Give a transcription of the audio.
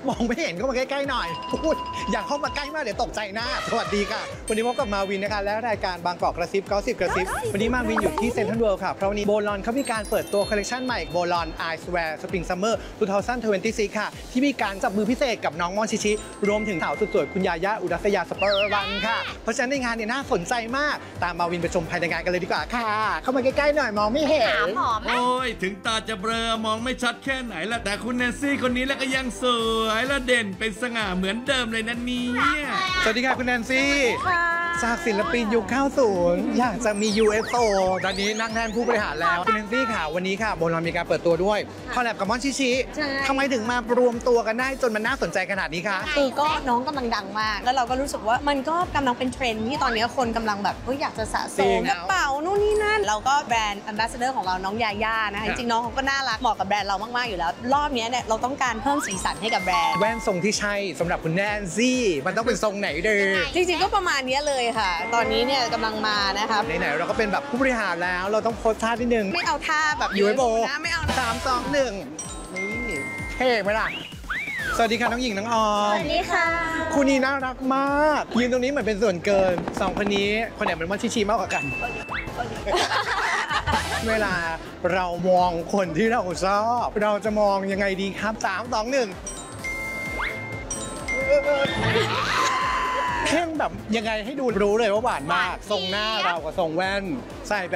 มองไม่เห็นเข้ามาใกล้ๆหน่อยพูดอยากเข้ามาใกล้มากเดี๋ยวตกใจหน้าสวัสดีค่ะวันนี้พบกับมาวินนะคะและรายการบางกอกกระซิบก็สิบกระซิบวันนี้มาวินอยู่ที่เซ็นทรัลเวิลด์ค่ะเพราะวันนี้โบลอนเขามีการเปิดตัวคอลเลคชันใหม่โบลอนไอซ์แวร์สปริงซัมเมอร์2026ค่ะที่มีการจับมือพิเศษกับน้องมอนชิชิรวมถึงสาวสุดสวยคุณยาย่าอุรัสยาสเปอร์วันค่ะเพราะฉะนั้นในงานเนี่ยน่าสนใจมากตามมาวินไปชมภายในงานกันเลยดีกว่าค่ะเข้ามาใกล้ๆหน่อยมองไม่เห็นหอมไหมโอ้ยถึงตาจะเบลอมองไม่ชัดแค่ไหนละแต่คุณแนนซี่คนนี้แล้วก็ยังสวยและเด่นเป็นสง่าเหมือนเดิมเลยนะเนี่ยสวัสดีค่ะคุณแนนซี่จากศิลปินยุค 90 อยากจะมี UFO ตอนนี้นั่งแทนผู้บริหารแล้วคุณแนนซี่ค่ะวันนี้ค่ะโบลอนมีการเปิดตัวด้วยคอลแลบกับมอนชิชิใช่ทำไมถึงมารวมตัวกันได้จนมันน่าสนใจขนาดนี้คะคือก็น้องกำลังดังมาก แล้วเราก็รู้สึกว่ามันก็กำลังเป็นเทรนด์ที่ตอนนี้คนกำลังแบบอยากจะสะสจริมงกระเป๋านู่นนี่นั่นเราก็แบรนด์ Ambassador ของเราน้องยาย่านะคะคจรับริงๆน้องเขาก็น่ารักเหมาะกับแบรนด์เรามากๆอยู่แล้ว รอบนี้เนี่ยเราต้องการเพิ่มสีสันให้กับแบรนด์แว่นทรงที่ใช่สำหรับคุณแนนซี่มันต้องเป็นทรงไหนเด้อจริงๆก็ประมาณนี้เลยค่ะ ตอนนี้เนี่ยกำลังมานะคะไหนๆเราก็เป็นแบบผู้บริหารแล้วเราต้องโพสท่านิดนึงไม่เอาท่าแบบ UFO นะไม่เอานะ 3 2 1นี่เท่ไหมล่ะสวัสดีค่ะน้องหญิงน้องออมสวัสดีค่ะคู่นี้น่ารักมากยืนตรงนี้เหมือนเป็นส่วนเกินสองคนนี้คนไหนเป็นมันชิๆมากกว่ากัน เวลาเรามองคนที่เราชอบเราจะมองยังไงดีครับ3 2 1เพ่งแบบยังไงให้ดูรู้เลยว่าหวานมาก ทรงหน้าเรากับทรงแว่นใส่แบบ